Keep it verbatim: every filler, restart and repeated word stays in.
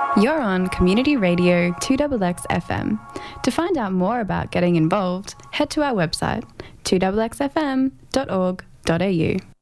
You're on Community Radio two X X F M. To find out more about getting involved, head to our website two x x f m dot org dot a u.